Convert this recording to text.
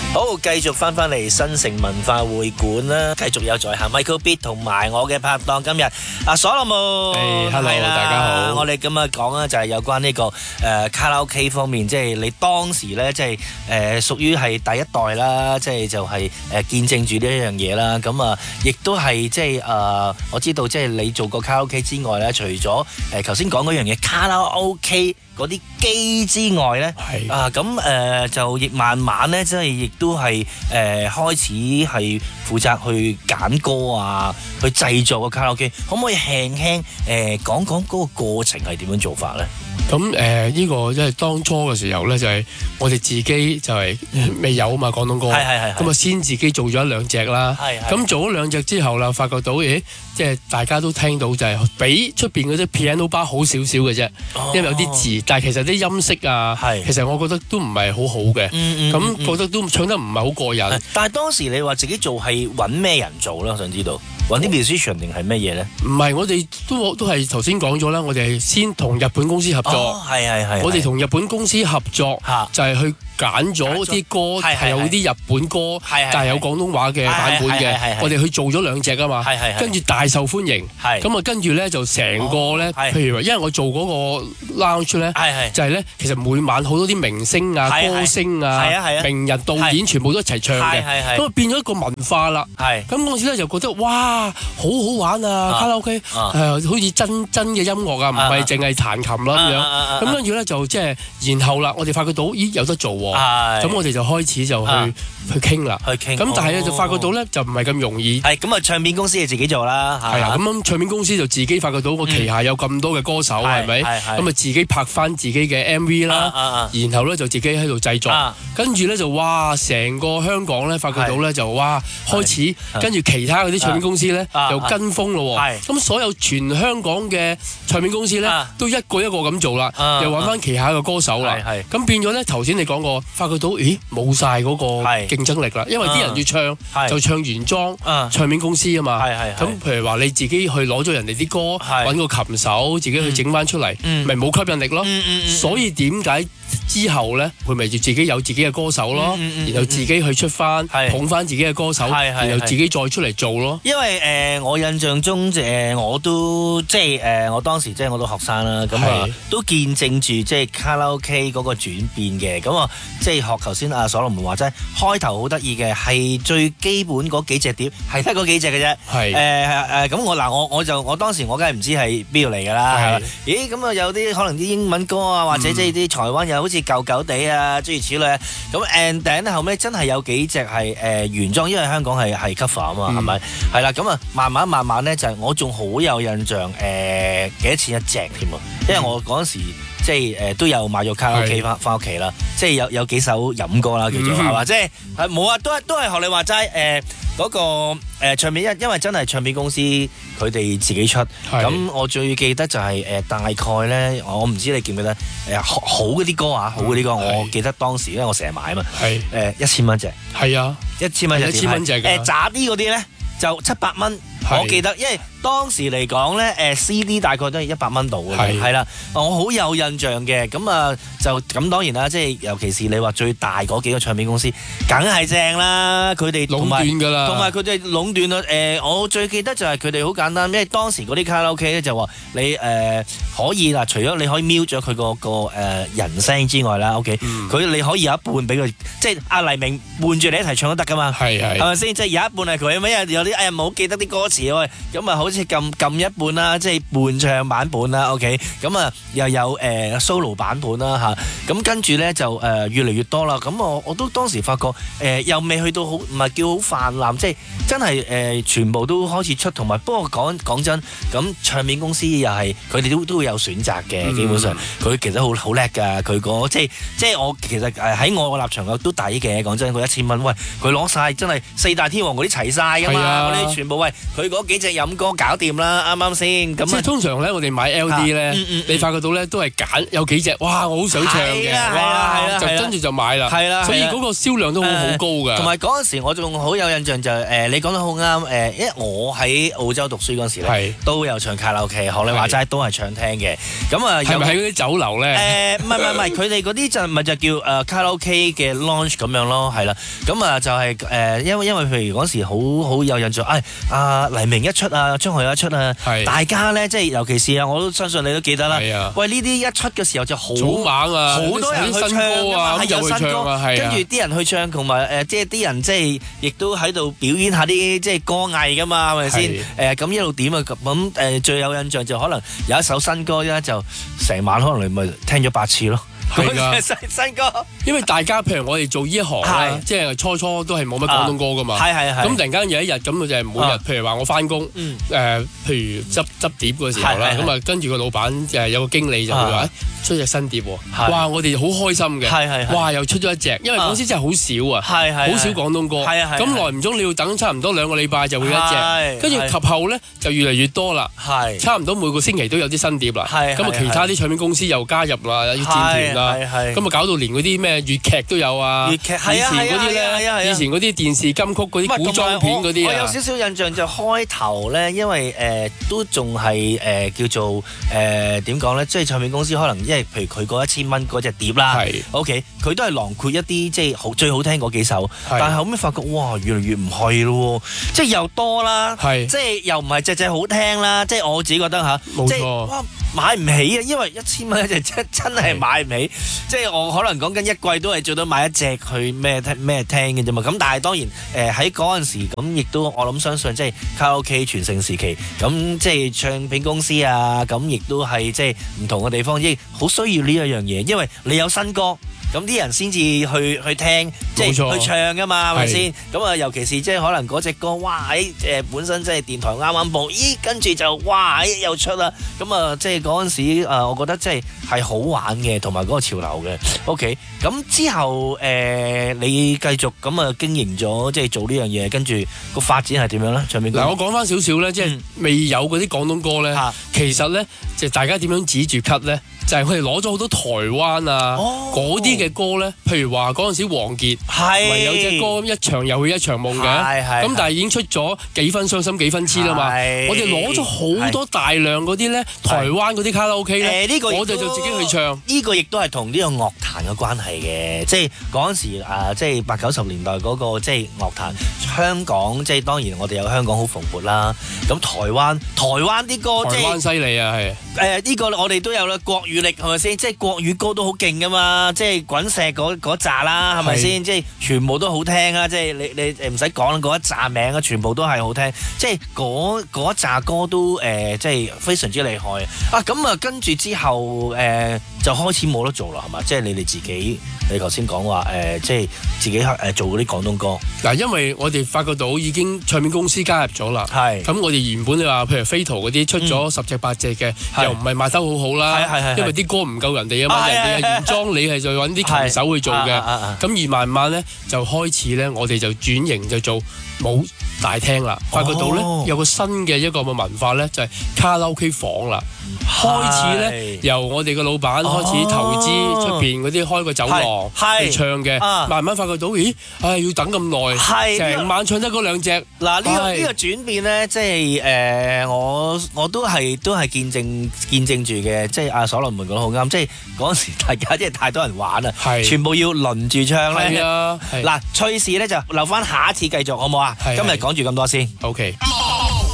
好，繼續翻嚟新城文化會館啦，繼續有在下 Michael Beat 同埋我嘅拍檔今日所羅門。 Hello， 大家好。 我哋今日講咧就係有關呢個卡拉 OK 方面，即係你當時咧即係屬於係第一代啦，即係就係見證住呢一樣嘢啦。咁啊，亦都係即係我知道即係你做過卡拉 OK 之外咧，除咗頭先講嗰樣嘢卡拉 OK。嗰啲機之外咧，咁就亦慢慢咧，即係亦都係開始係負責去揀歌啊，去製作個卡拉 OK， 可唔可以輕輕講講嗰個過程係點樣做法咧？ 咁呢個即係當初嘅時候咧，就係我哋自己就係未有啊嘛廣東歌，咁啊先自己做咗一兩隻啦。咁做咗兩隻之後啦，發覺到即係大家都聽到就係比出邊嗰啲 piano bar 好少少嘅啫，因為有啲字，但係其實啲音色啊，其實我覺得都唔係好好嘅，咁覺得都唱得唔係好過癮。 但係當時你話自己做係揾咩人做咧？我想知道。揾啲 musician 定係乜嘢咧？唔係，我哋都係頭先講咗啦。我哋係先同日本公司合作，我哋同日本公司合作就係去揀咗啲歌係有啲日本歌，但係有廣東話嘅版本嘅。我哋去做咗兩隻啊嘛，跟住大受歡迎。咁啊，跟住咧就成個咧，譬如話，因為我做嗰個 lounge 咧，就係咧，其實每晚好多啲明星啊、歌星啊、名人導演全部都一齊唱嘅，咁啊變咗一個文化啦。咁嗰陣時咧就覺得哇！好好玩啊！卡拉 OK 好似真嘅音樂啊，唔係淨係彈琴啦咁樣。咁跟住咧就即係，然後啦，我哋發覺到咦有得做喎，咁我哋就開始就去傾啦。咁但係咧就發覺到咧就唔係咁容易。 咁啊，唱片公司係自己做啦。 咁唱片公司就自己發覺到我旗下有咁多嘅歌手係咪？咁啊自己拍翻自己嘅 MV 啦，然後咧就自己喺度製作，跟住咧就哇成個香港咧發覺到咧就哇開始，跟住其他嗰啲唱片公司咧又跟風咯喎，咁所有全香港嘅唱片公司咧都一個一個咁做啦，又揾翻旗下嘅歌手啦，咁變咗咧頭先你講過，發覺到咦冇晒嗰個競爭力啦，因為啲人要唱就唱原裝唱片公司啊嘛，咁譬如話你自己去攞咗人哋啲歌，揾個琴手自己去整翻出嚟，咪冇吸引力咯，所以點解之後咧佢咪就自己有自己嘅歌手咯，然後自己去出翻捧翻自己嘅歌手，然後自己再出嚟做咯。 因為我印象中我都即係我當時即係我都學生啦，咁啊都見證住即係卡拉 OK 嗰個轉變嘅。咁啊即係學頭先阿所羅門話齋，開頭好得意嘅係最基本嗰幾隻碟，係得嗰幾隻嘅啫。咁我當時我梗係唔知係邊度嚟㗎啦。咦咁啊有啲可能啲英文歌啊，或者即係啲台灣又好似舊舊地啊，諸如此類。咁 and then 後尾真係有幾隻係原裝，因為香港係 cover 啊嘛，係咪？係啦，咁啊慢慢咧就係我仲好有印象幾多錢一隻添啊！因為我嗰陣時即係都有買咗卡拉 OK 翻屋企啦，即係有幾首飲歌啦叫做係嘛，即係冇啊，都係學你話齋嗰個唱片，因為真係唱片公司佢哋自己出，咁我最記得就係大概咧，我唔知你記唔記得好嗰啲歌啊，好嗰啲歌，我記得當時因為我成日買啊嘛，1000蚊隻，係啊，1000蚊隻渣啲嗰啲咧就700蚊，我記得，因為當時嚟講咧CD 大概都係100蚊度嘅，係啦，我好有印象嘅。咁啊就咁當然啦，即係尤其是你話最大嗰幾個唱片公司，梗係正啦，佢哋壟斷㗎啦， 同埋佢哋壟斷啦。我最記得就係佢哋好簡單，因為當時嗰啲卡拉 OK 咧就話你可以嗱，除咗你可以瞄咗佢個人聲之外啦 ，OK，佢你可以有一半俾佢，即係阿黎明伴住你一齊唱都得㗎嘛，係咪先？即係有一半係佢，因為有啲唔好記得啲歌詞喎，咁啊好似撳一半啦，即係伴唱版本啦 ，OK， 咁啊又有solo 版本啦嚇，咁跟住咧就越嚟越多啦，咁我都當時發覺又未去到好，唔係叫好泛濫，即係真係全部都開始出，同埋不過講真，咁唱片公司又係佢哋都會有選擇嘅，基本上佢其實好叻㗎，佢即係我其實喺我個立場都抵嘅，講真，佢1000蚊，喂，佢攞晒真係四大天王嗰啲齊晒㗎嘛，嗰啲全部喂佢嗰幾隻飲歌搞掂啦，啱啱先？咁即係通常咧，我哋買 LD 咧，你發覺到咧都係揀有幾隻，哇！我好想唱嘅，哇！就跟住就買啦，係啦，所以嗰個銷量都好高㗎。 同埋嗰陣時我仲好有印象就係你講得好啱，因為我喺澳洲讀書嗰陣時咧，都有唱卡拉 OK， 學你話齋都係唱聽嘅。咁啊， 係咪喺嗰啲酒樓咧？ 唔係，佢哋嗰啲就咪就叫卡拉 OK 嘅 launch 咁樣咯，係啦。咁啊就係因為譬如嗰時好有印象，黎明一出啊，張學友一出啊，大家咧即係尤其是啊，我都相信你都記得啦。喂，呢啲一出嘅時候就好猛啊，好多人去唱啊，係有新歌，跟住啲人去唱，同埋即係啲人即係亦都喺度表演下啲即係歌藝噶嘛，係咪先？咁一路點啊咁最有印象就可能有一首新歌咧，就成晚可能你咪聽咗8次咯。係㗎，新歌。因為大家譬如我哋做呢一行咧，即係初都係冇乜廣東歌噶嘛。咁突然間有一日咁，就係每日，譬如話我翻工，譬如執碟嗰時候啦，咁啊跟住個老闆有個經理就會話出隻新碟喎。哇！我哋好開心嘅。哇！又出咗一隻，因為嗰時真係好少啊，好少廣東歌。咁耐唔中你要等差唔多2個禮拜就會一隻，跟住及後咧就越嚟越多啦。差唔多每個星期都有啲新碟啦。咁啊，其他啲唱片公司又加入啦，有啲戰團啦。咁啊搞到連嗰啲咩粵劇都有啊！粵劇以前嗰啲咧，以前嗰啲電視金曲嗰啲古裝片嗰啲我有少少印象就開頭咧，因為都仲係叫做點講咧，即係唱片公司可能因為譬如佢嗰1000蚊嗰隻碟啦，OK， 佢都係囊括一啲即係最好聽嗰幾首，但係後尾發覺哇，越嚟越唔係咯，即係又多啦，即係又唔係隻好聽啦，即係我自己覺得嚇，即係哇買唔起啊，因為1000蚊一隻真係買唔起。即係我可能講緊一季都係最多買一隻去咩聽嘅啫嘛，咁但係當然喺嗰陣時咁亦都我諗相信即係卡拉 OK 全盛時期，咁即係唱片公司啊，咁亦都係即係唔同嘅地方，即係好需要呢一樣嘢，因為你有新歌。咁啲人先至去聽，即係去唱噶嘛，係咪先？咁啊，尤其是即係可能嗰隻歌，哇！本身即係電台啱啱播，跟住就哇！又出啦。咁啊，即係嗰陣時我覺得即係好玩嘅，同埋嗰個潮流嘅。OK，咁之後你繼續咁啊經營咗，即係做呢樣嘢，跟住個發展係點樣咧？唱片嗱，我講翻少少咧，即係未有嗰啲廣東歌咧，其實咧就大家點樣指住 cut 咧？就係佢哋攞咗好多台灣啊嗰啲嘅歌咧，譬如話嗰陣時王傑咪有隻歌一場又去一場夢嘅，咁但係已經出咗幾分傷心幾分痴啦嘛。我哋攞咗好多大量嗰啲咧，台灣嗰啲卡拉 OK 咧，我哋就自己去唱。呢個亦都係同呢個樂壇嘅關係嘅，即係嗰陣時即係80、90年代嗰個即係樂壇，香港即係當然我哋有香港好蓬勃啦。咁台灣啲歌即係台灣犀利啊，係呢個我哋都有啦，國語。係咪先？即係國語歌都好勁噶嘛！即係滾石嗰扎啦，係咪先？即係全部都好聽啊！即係你唔使講啦，嗰一紮名啊，全部都係好聽。即係嗰一紮歌都即係非常之厲害啊！咁啊，跟住之後就開始冇得做啦，係嘛？即係你哋自己，你頭先講話即係自己做嗰啲廣東歌。嗱，因為我哋發覺到已經唱片公司加入咗啦。係。咁我哋原本你話譬如飛圖嗰啲出咗10隻8隻嘅，又唔係賣得好好啦。因為啲歌唔夠人哋啊嘛，人哋係原裝，你係再揾啲琴手去做嘅。咁而慢慢咧就開始咧，我哋就轉型就做冇大廳啦。發覺到咧有個新嘅一個文化咧，就係卡拉 OK 房啦。開始咧由我哋嘅老闆開始投資出邊嗰啲開個酒廊去唱嘅，慢慢發覺到咦，要等咁耐，成晚唱得嗰2隻。嗱呢個轉變咧，即係我都係見證住嘅，即係阿所羅門講得好啱，即係嗰時大家即係太多人玩啦，全部要輪住唱咧。嗱，趣事咧就留翻下一次繼續好唔好啊？今日講住咁多先。OK。